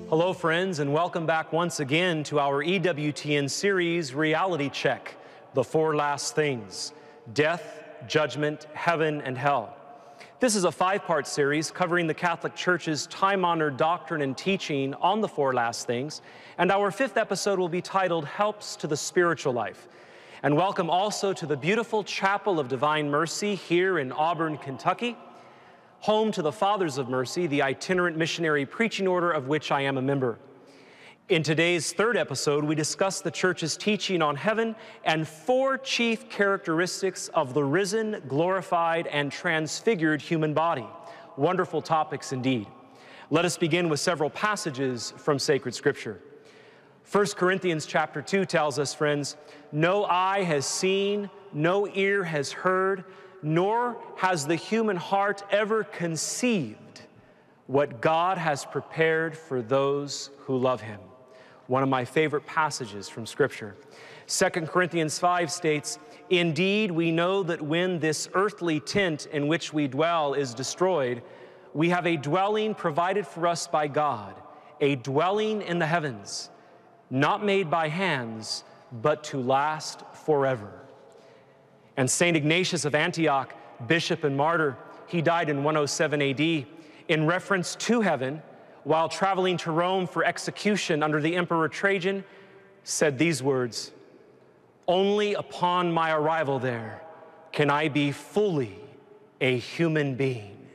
Hello, friends, and welcome back once again to our EWTN series, Reality Check, The Four Last Things: Death, Judgment, Heaven, and Hell. This is a five-part series covering the Catholic Church's time-honored doctrine and teaching on the four last things, and our fifth episode will be titled Helps to the Spiritual Life. And welcome also to the beautiful Chapel of Divine Mercy here in Auburn, Kentucky, home to the Fathers of Mercy, the itinerant missionary preaching order of which I am a member. In today's third episode, we discuss the Church's teaching on heaven and four chief characteristics of the risen, glorified, and transfigured human body. Wonderful topics indeed. Let us begin with several passages from sacred Scripture. 1 Corinthians chapter 2 tells us, friends, "No eye has seen, no ear has heard, nor has the human heart ever conceived what God has prepared for those who love Him." One of my favorite passages from Scripture. 2 Corinthians 5 states, "Indeed, we know that when this earthly tent in which we dwell is destroyed, we have a dwelling provided for us by God, a dwelling in the heavens, not made by hands, but to last forever." And St. Ignatius of Antioch, bishop and martyr, he died in 107 AD, in reference to heaven, while traveling to Rome for execution under the Emperor Trajan, said these words, "Only upon my arrival there can I be fully a human being."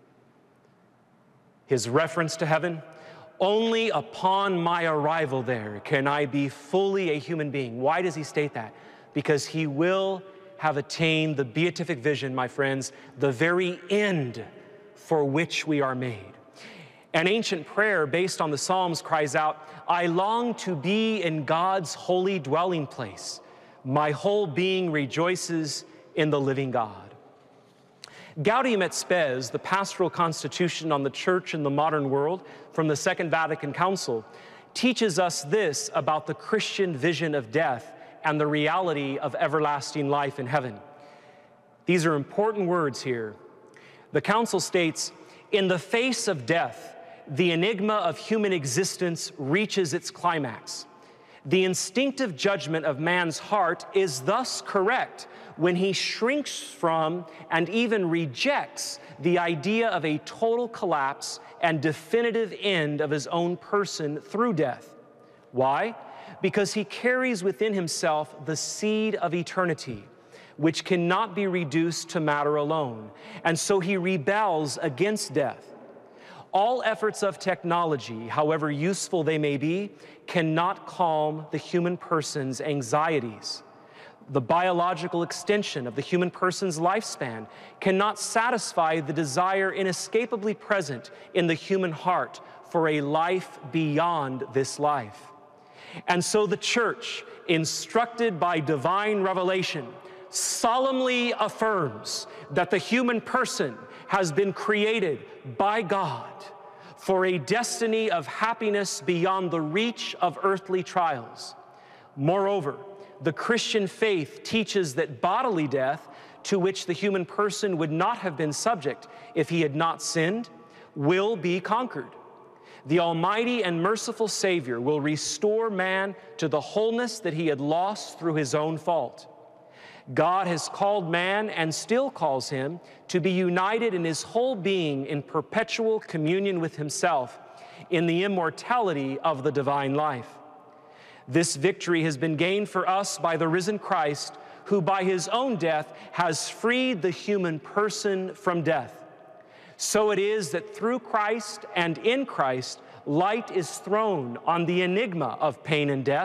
His reference to heaven, "Only upon my arrival there can I be fully a human being." Why does he state that? Because he will have attained the beatific vision, my friends, the very end for which we are made. An ancient prayer based on the Psalms cries out, "I long to be in God's holy dwelling place. My whole being rejoices in the living God." Gaudium et Spes, the pastoral constitution on the church in the modern world from the Second Vatican Council, teaches us this about the Christian vision of death and the reality of everlasting life in heaven. These are important words here. The Council states, "In the face of death, the enigma of human existence reaches its climax. The instinctive judgment of man's heart is thus correct when he shrinks from and even rejects the idea of a total collapse and definitive end of his own person through death. Why? Because he carries within himself the seed of eternity, which cannot be reduced to matter alone, and so he rebels against death. All efforts of technology, however useful they may be, cannot calm the human person's anxieties. The biological extension of the human person's lifespan cannot satisfy the desire inescapably present in the human heart for a life beyond this life. And so the Church, instructed by divine revelation, solemnly affirms that the human person has been created by God for a destiny of happiness beyond the reach of earthly trials. Moreover, the Christian faith teaches that bodily death, to which the human person would not have been subject if he had not sinned, will be conquered. The Almighty and merciful Savior will restore man to the wholeness that he had lost through his own fault. God has called man, and still calls him, to be united in his whole being in perpetual communion with himself in the immortality of the divine life. This victory has been gained for us by the risen Christ, who by his own death has freed the human person from death. So it is that through Christ and in Christ, light is thrown on the enigma of pain and death,